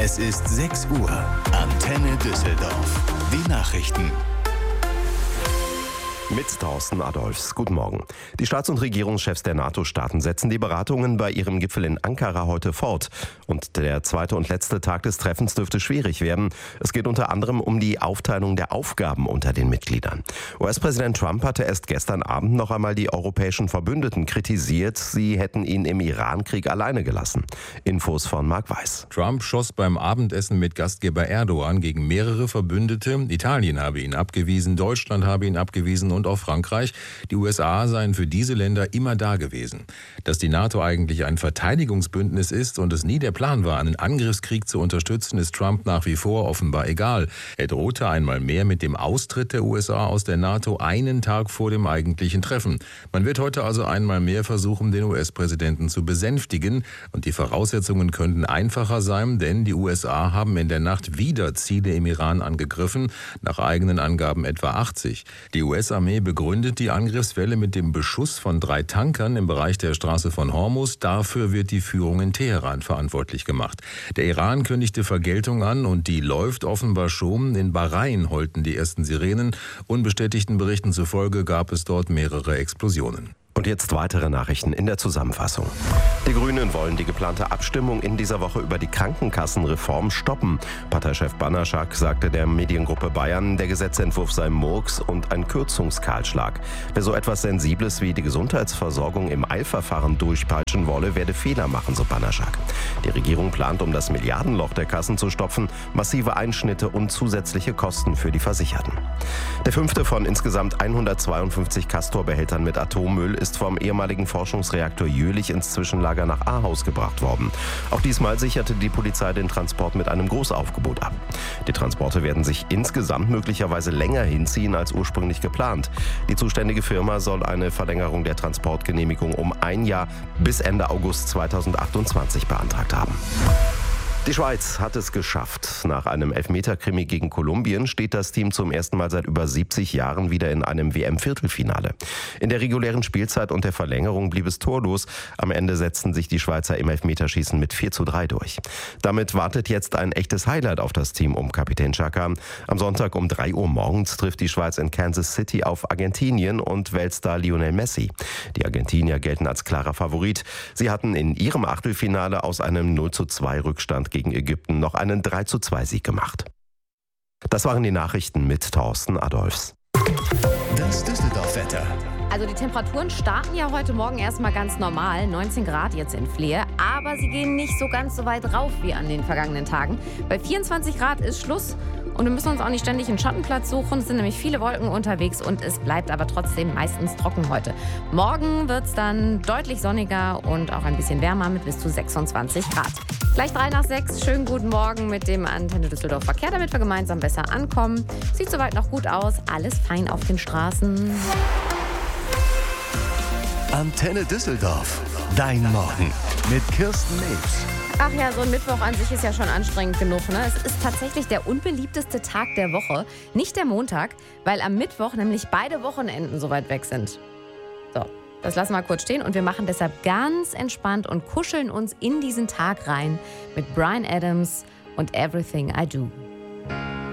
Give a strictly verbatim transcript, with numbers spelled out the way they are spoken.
Es ist sechs Uhr. Antenne Düsseldorf. Die Nachrichten. Mit Thorsten Adolfs. Guten Morgen. Die Staats- und Regierungschefs der NATO-Staaten setzen die Beratungen bei ihrem Gipfel in Ankara heute fort. Und der zweite und letzte Tag des Treffens dürfte schwierig werden. Es geht unter anderem um die Aufteilung der Aufgaben unter den Mitgliedern. U S-Präsident Trump hatte erst gestern Abend noch einmal die europäischen Verbündeten kritisiert. Sie hätten ihn im Iran-Krieg alleine gelassen. Infos von Marc Weiß. Trump schoss beim Abendessen mit Gastgeber Erdogan gegen mehrere Verbündete. Italien habe ihn abgewiesen, Deutschland habe ihn abgewiesen und und auch Frankreich. Die U S A seien für diese Länder immer da gewesen. Dass die NATO eigentlich ein Verteidigungsbündnis ist und es nie der Plan war, einen Angriffskrieg zu unterstützen, ist Trump nach wie vor offenbar egal. Er drohte einmal mehr mit dem Austritt der U S A aus der NATO einen Tag vor dem eigentlichen Treffen. Man wird heute also einmal mehr versuchen, den U S-Präsidenten zu besänftigen. Und die Voraussetzungen könnten einfacher sein, denn die U S A haben in der Nacht wieder Ziele im Iran angegriffen, nach eigenen Angaben etwa achtzig. Die U S-Armee begründet die Angriffswelle mit dem Beschuss von drei Tankern im Bereich der Straße von Hormuz. Dafür wird die Führung in Teheran verantwortlich gemacht. Der Iran kündigte Vergeltung an und die läuft offenbar schon. In Bahrain heulten die ersten Sirenen. Unbestätigten Berichten zufolge gab es dort mehrere Explosionen. Und jetzt weitere Nachrichten in der Zusammenfassung. Die Grünen wollen die geplante Abstimmung in dieser Woche über die Krankenkassenreform stoppen. Parteichef Banaschak sagte der Mediengruppe Bayern, der Gesetzentwurf sei Murks und ein Kürzungskahlschlag. Wer so etwas Sensibles wie die Gesundheitsversorgung im Eilverfahren durchpeitschen wolle, werde Fehler machen, so Banaschak. Die Regierung plant, um das Milliardenloch der Kassen zu stopfen, massive Einschnitte und zusätzliche Kosten für die Versicherten. Der fünfte von insgesamt hundertzweiundfünfzig Castor-Behältern mit Atommüll ist vom ehemaligen Forschungsreaktor Jülich ins Zwischenlager nach Ahaus gebracht worden. Auch diesmal sicherte die Polizei den Transport mit einem Großaufgebot ab. Die Transporte werden sich insgesamt möglicherweise länger hinziehen als ursprünglich geplant. Die zuständige Firma soll eine Verlängerung der Transportgenehmigung um ein Jahr bis Ende August zweitausendachtundzwanzig beantragt haben. Die Schweiz hat es geschafft. Nach einem Elfmeter-Krimi gegen Kolumbien steht das Team zum ersten Mal seit über siebzig Jahren wieder in einem W M-Viertelfinale. In der regulären Spielzeit und der Verlängerung blieb es torlos. Am Ende setzten sich die Schweizer im Elfmeterschießen mit vier zu drei durch. Damit wartet jetzt ein echtes Highlight auf das Team um Kapitän Xhaka. Am Sonntag um drei Uhr morgens trifft die Schweiz in Kansas City auf Argentinien und Weltstar Lionel Messi. Die Argentinier gelten als klarer Favorit. Sie hatten in ihrem Achtelfinale aus einem null zu zwei Rückstand gegen Ägypten noch einen drei zu zwei Sieg gemacht. Das waren die Nachrichten mit Thorsten Adolfs. Das Düsseldorf-Wetter. Also die Temperaturen starten ja heute Morgen erstmal ganz normal, neunzehn Grad jetzt in Fleer, aber sie gehen nicht so ganz so weit rauf wie an den vergangenen Tagen. Bei vierundzwanzig Grad ist Schluss und wir müssen uns auch nicht ständig einen Schattenplatz suchen, es sind nämlich viele Wolken unterwegs und es bleibt aber trotzdem meistens trocken heute. Morgen wird es dann deutlich sonniger und auch ein bisschen wärmer mit bis zu sechsundzwanzig Grad. Gleich drei nach sechs, schönen guten Morgen mit dem Antenne Düsseldorf Verkehr, damit wir gemeinsam besser ankommen. Sieht soweit noch gut aus, alles fein auf den Straßen. Antenne Düsseldorf. Dein Morgen mit Kirsten Nebs. Ach ja, so ein Mittwoch an sich ist ja schon anstrengend genug, ne? Es ist tatsächlich der unbeliebteste Tag der Woche, nicht der Montag, weil am Mittwoch nämlich beide Wochenenden so weit weg sind. So, das lassen wir kurz stehen und wir machen deshalb ganz entspannt und kuscheln uns in diesen Tag rein mit Bryan Adams und Everything I Do.